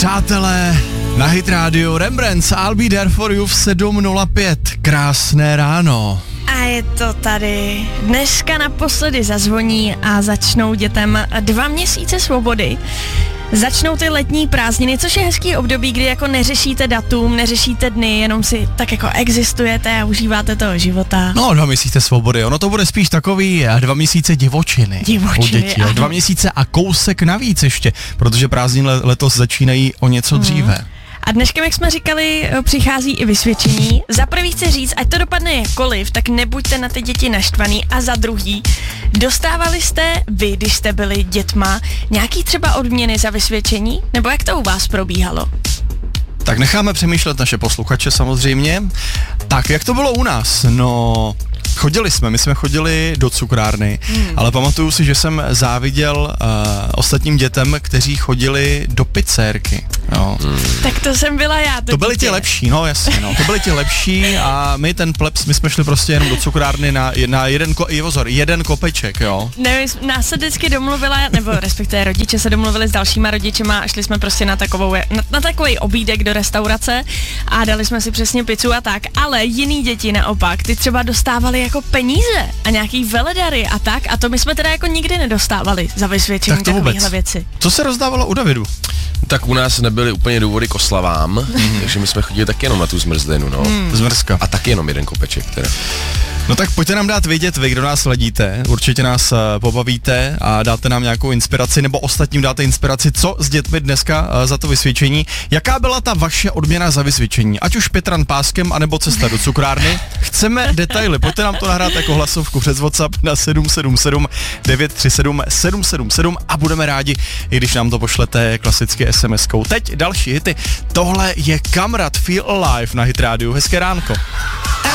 Přátelé, na Hit Radio Rembrandts I'll Be There For You v 7:05. Krásné ráno. A je to tady. Dneska naposledy zazvoní a začnou dětem 2 měsíce svobody. Začnou ty letní prázdniny, což je hezký období, kdy jako neřešíte datum, neřešíte dny, jenom si tak jako existujete a užíváte toho života. No, 2 měsíce svobody, ono to bude spíš takový 2 měsíce divočiny. U dětí, 2 měsíce a kousek navíc ještě, protože prázdniny letos začínají o něco dříve. A dneškem, jak jsme říkali, přichází i vysvědčení. Za prvý chci říct, ať to dopadne jakkoliv, tak nebuďte na ty děti naštvaný. A za druhý, dostávali jste vy, když jste byli dětma, nějaký třeba odměny za vysvědčení? Nebo jak to u vás probíhalo? Tak necháme přemýšlet naše posluchače samozřejmě. Tak, jak to bylo u nás? No, my jsme chodili do cukrárny, ale pamatuju si, že jsem záviděl ostatním dětem, kteří chodili do pizzérky. Jo. Tak to jsem byla já. To byli ti lepší, no jasně, no. To byli ti lepší a my ten plebs, my jsme šli prostě jenom do cukrárny na jeden kopeček, jo. Ne, nás se vždycky domluvila, nebo respektive rodiče se domluvili s dalšíma rodičema a šli jsme prostě na takový obídek do restaurace a dali jsme si přesně pizzu a tak, ale jiný děti naopak, ty třeba dostávali jako peníze a nějaký veledary a tak a to my jsme teda jako nikdy nedostávali za vysvědčení takovýhle věci. Co se rozdávalo u Davidu? Tak u nás nebyly úplně důvody k oslavám, takže my jsme chodili taky jenom na tu zmrzlinu, no. Zmrzka. A taky jenom jeden kopeček teda. No tak pojďte nám dát vědět vy, kdo nás sledíte, určitě nás pobavíte a dáte nám nějakou inspiraci, nebo ostatním dáte inspiraci, co s dětmi dneska za to vysvědčení. Jaká byla ta vaše odměna za vysvědčení? Ať už Petran páskem, anebo cesta do cukrárny. Chceme detaily, pojďte nám to nahrát jako hlasovku přes WhatsApp na 777 937 777 a budeme rádi, i když nám to pošlete klasicky SMS-kou. Teď další hity. Tohle je Kamrat Feel Alive na Hit Radio. Hezké ránko.